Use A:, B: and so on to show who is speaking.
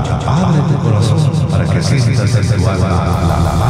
A: abre tu corazón para que sientas en tu alma la